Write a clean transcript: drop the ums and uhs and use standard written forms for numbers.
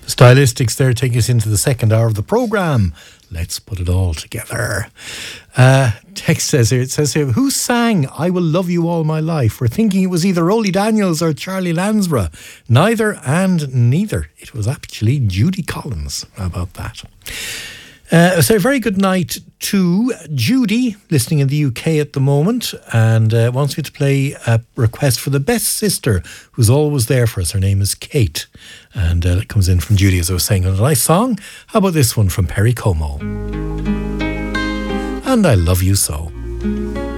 Stylistics there take us into the second hour of the programme. Let's put it all together. Text says here, it says here, who sang I Will Love You All My Life? We're thinking it was either Rolly Daniels or Charlie Lansborough. Neither and neither. It was actually Judy Collins. How about that? So a very good night to Judy, listening in the UK at the moment, and wants me to play a request for the best sister who's always there for us. Her name is Kate, and it comes in from Judy, as I was saying, on a nice song. How about this one from Perry Como? And I Love You So.